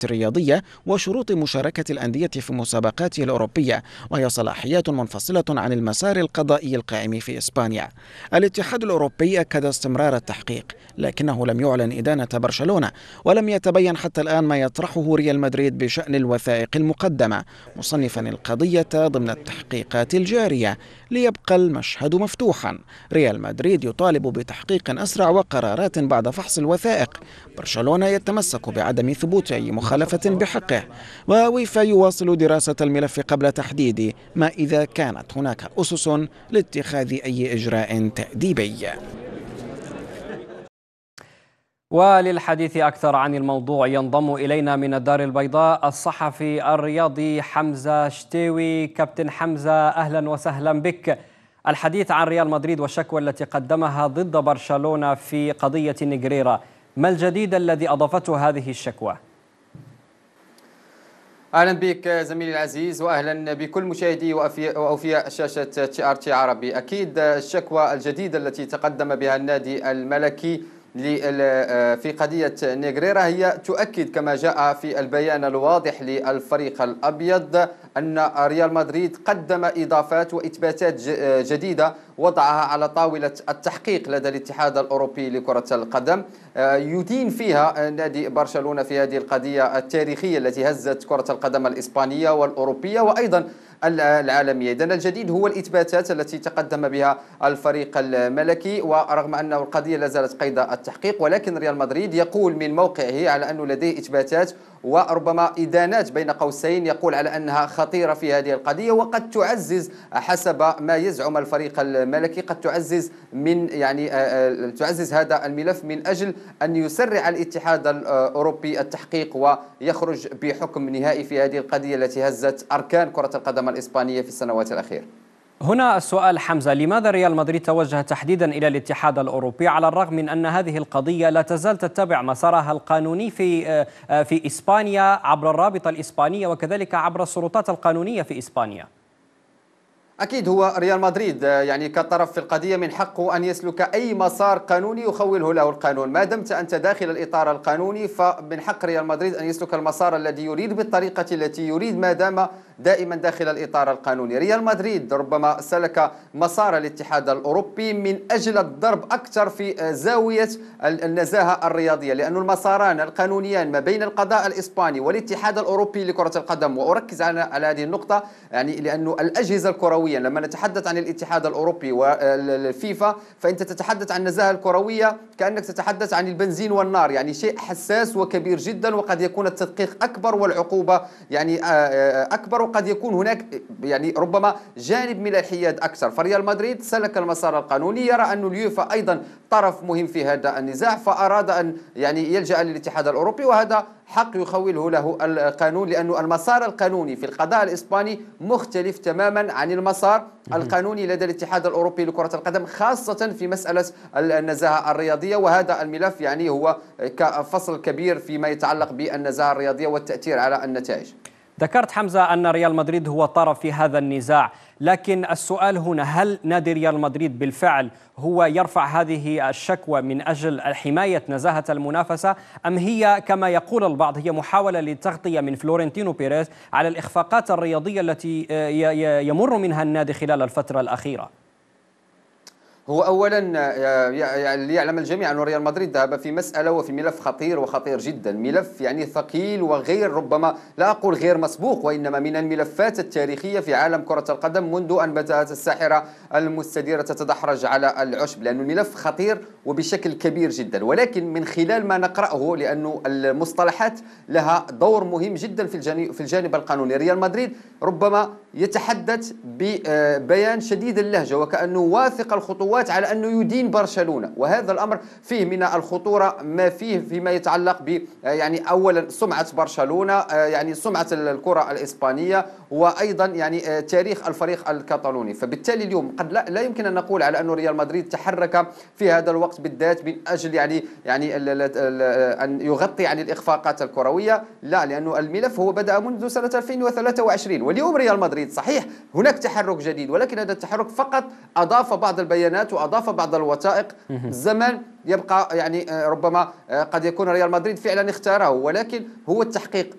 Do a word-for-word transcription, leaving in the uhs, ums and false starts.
الرياضية وشروط مشاركة الأندية في المسابقات الأوروبية، وهي صلاحيات منفصلة عن المسار القضائي القائم في إسبانيا. الاتحاد الأوروبي أكد استمرار التحقيق، لكنه لم يعلن إدانة برشلونة، ولم يتبين حتى الآن ما يطرحه ريال مدريد بشأن الوثائق المقدمة، مصنفا القضية ضمن التحقيقات الجارية. ليبقى المشهد مفتوحا، ريال مدريد يطالب بتحقيق أسرع وقرارات بعد فحص الوثائق، برشلونة يتمسك بعدم ثبوت أي مخالفة بحقه، وويفا يواصل دراسة الملف قبل تحديد ما إذا كانت هناك أسس لاتخاذ أي إجراء تأديبي. وللحديث أكثر عن الموضوع ينضم إلينا من الدار البيضاء الصحفي الرياضي حمزة شتاوي. كابتن حمزة، أهلا وسهلا بك. الحديث عن ريال مدريد والشكوى التي قدمها ضد برشلونة في قضية نيغريرا، ما الجديد الذي أضافته هذه الشكوى؟ أهلا بك زميلي العزيز، وأهلا بكل مشاهدي وأوفياء شاشة تي آر تي عربي. أكيد الشكوى الجديدة التي تقدم بها النادي الملكي في قضية نيغريرا هي تؤكد كما جاء في البيان الواضح للفريق الأبيض أن ريال مدريد قدم إضافات وإثباتات جديدة وضعها على طاولة التحقيق لدى الاتحاد الأوروبي لكرة القدم، يدين فيها نادي برشلونة في هذه القضية التاريخية التي هزت كرة القدم الإسبانية والأوروبية وأيضا العالمية. إذن الجديد هو الإثباتات التي تقدم بها الفريق الملكي، ورغم أن القضية لا زالت قيد التحقيق، ولكن ريال مدريد يقول من موقعه على أنه لديه إثباتات وربما إدانات بين قوسين، يقول على أنها خطيرة في هذه القضية، وقد تعزز حسب ما يزعم الفريق الملكي قد تعزز من يعني تعزز هذا الملف من أجل أن يسرع الاتحاد الأوروبي التحقيق ويخرج بحكم نهائي في هذه القضية التي هزت أركان كرة القدم الإسبانية في السنوات الأخيرة. هنا السؤال حمزة، لماذا ريال مدريد توجه تحديدا إلى الاتحاد الأوروبي على الرغم من أن هذه القضية لا تزال تتبع مسارها القانوني في في إسبانيا عبر الرابطة الإسبانية وكذلك عبر السلطات القانونية في إسبانيا؟ أكيد هو ريال مدريد يعني كطرف في القضية من حقه أن يسلك أي مسار قانوني يخوله له القانون، ما دمت أنت داخل الإطار القانوني فمن حق ريال مدريد أن يسلك المسار الذي يريد بالطريقة التي يريد ما دام دائما داخل الإطار القانوني. ريال مدريد ربما سلك مسار الاتحاد الأوروبي من أجل الضرب أكثر في زاوية النزاهة الرياضية، لأن المساران القانونيان ما بين القضاء الإسباني والاتحاد الأوروبي لكرة القدم، وأركز على على هذه النقطة يعني لأن الأجهزة الكروية لما نتحدث عن الاتحاد الأوروبي والفيفا فأنت تتحدث عن النزاهة الكروية كأنك تتحدث عن البنزين والنار، يعني شيء حساس وكبير جدا، وقد يكون التدقيق أكبر والعقوبة يعني أكبر، وقد يكون هناك يعني ربما جانب من الحياد أكثر. فريال مدريد سلك المسار القانوني، يرى أن اليوفا أيضا طرف مهم في هذا النزاع، فأراد أن يعني يلجأ للاتحاد الأوروبي، وهذا حق يخوله له القانون، لأن المسار القانوني في القضاء الإسباني مختلف تماما عن المسار القانوني لدى الاتحاد الأوروبي لكرة القدم، خاصة في مسألة النزاهة الرياضية، وهذا الملف يعني هو كفصل كبير فيما يتعلق بالنزاهة الرياضية والتأثير على النتائج. ذكرت حمزة أن ريال مدريد هو طرف في هذا النزاع، لكن السؤال هنا، هل نادي ريال مدريد بالفعل هو يرفع هذه الشكوى من أجل حماية نزاهة المنافسة، أم هي كما يقول البعض هي محاولة للتغطية من فلورنتينو بيريز على الإخفاقات الرياضية التي يمر منها النادي خلال الفترة الأخيرة؟ هو أولا ليعلم الجميع أن ريال مدريد ذهب في مسألة وفي ملف خطير وخطير جدا، ملف يعني ثقيل وغير ربما لا أقول غير مسبوق، وإنما من الملفات التاريخية في عالم كرة القدم منذ أن بدأت الساحرة المستديرة تتدحرج على العشب، لأن الملف خطير وبشكل كبير جدا. ولكن من خلال ما نقرأه، لأن المصطلحات لها دور مهم جدا في الجانب في الجانب القانوني، ريال مدريد ربما يتحدث ببيان شديد اللهجة وكأنه واثق الخطوات على أنه يدين برشلونة، وهذا الأمر فيه من الخطورة ما فيه فيما يتعلق ب يعني أولا سمعة برشلونة، يعني سمعة الكرة الإسبانية، وأيضا يعني تاريخ الفريق الكتالوني. فبالتالي اليوم قد لا, لا يمكن أن نقول على أن ريال مدريد تحرك في هذا الوقت بالذات من أجل يعني يعني أن يغطي عن الإخفاقات الكروية، لا، لأنه الملف هو بدأ منذ سنة ألفين وثلاثة وعشرين، واليوم ريال مدريد صحيح هناك تحرك جديد، ولكن هذا التحرك فقط أضاف بعض البيانات وأضاف بعض الوثائق. الزمان يبقى يعني ربما قد يكون ريال مدريد فعلا اختاره، ولكن هو التحقيق